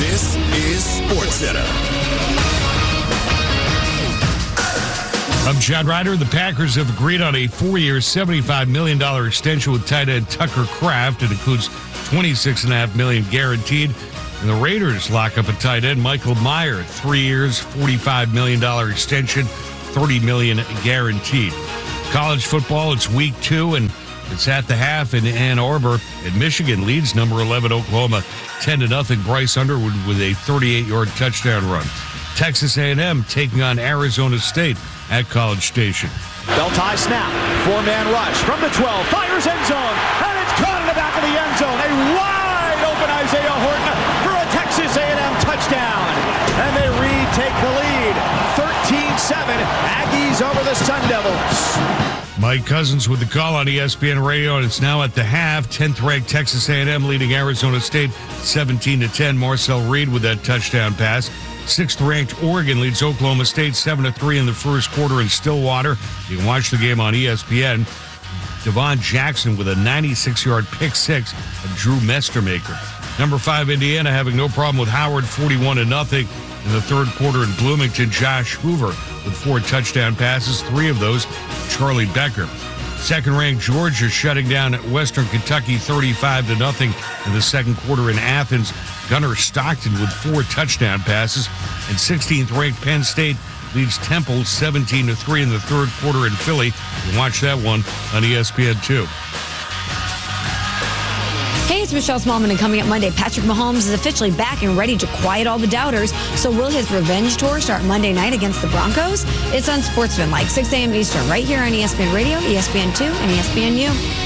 This is SportsCenter. I'm Chad Ryder. The Packers have agreed on a 4-year, $75 million extension with tight end Tucker Kraft. It includes $26.5 million guaranteed. And the Raiders lock up a tight end, Michael Mayer, 3 years, $45 million extension, $30 million guaranteed. College football, it's week 2, and it's at the half in Ann Arbor. And Michigan leads number 11 Oklahoma 10-0. Bryce Underwood with a 38-yard touchdown run. Texas A&M taking on Arizona State at College Station. Belt high snap, 4-man rush from the 12, fires end zone, and it's caught in the back of the end zone. A wide open Isaiah Horton for a Texas A&M touchdown, and they retake the lead, 13-7. Aggies over the Sun Devils. Mike Cousins with the call on ESPN Radio, and it's now at the half. 10th-ranked Texas A&M leading Arizona State 17-10. Marcel Reed with that touchdown pass. 6th-ranked Oregon leads Oklahoma State 7-3 in the first quarter in Stillwater. You can watch the game on ESPN. Devon Jackson with a 96-yard pick six of Drew Mestermaker. Number 5 Indiana having no problem with Howard, 41-0 in the third quarter in Bloomington. Josh Hoover with 4 touchdown passes, 3 of those Charlie Becker. 2nd-ranked Georgia shutting down Western Kentucky 35-0 in the second quarter in Athens. Gunnar Stockton with 4 touchdown passes. And 16th-ranked Penn State leads Temple 17-3 in the third quarter in Philly. You can watch that one on ESPN2. Hey, it's Michelle Smallman, and coming up Monday, Patrick Mahomes is officially back and ready to quiet all the doubters. So will his revenge tour start Monday night against the Broncos? It's on Sportsman, like 6 a.m. Eastern, right here on ESPN Radio, ESPN2, and ESPNU.